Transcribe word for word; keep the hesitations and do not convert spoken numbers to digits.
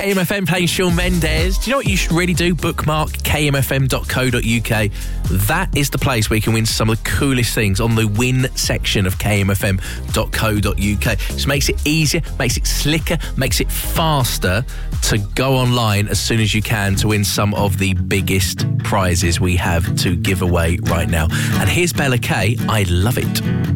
K M F M playing Shawn Mendes. Do you know what you should really do? Bookmark k m f m dot co dot u k. That is the place where you can win some of the coolest things on the win section of k m f m dot co dot u k. Just makes it easier, makes it slicker, makes it faster to go online as soon as you can to win some of the biggest prizes we have to give away right now. And here's Bella K, I Love It.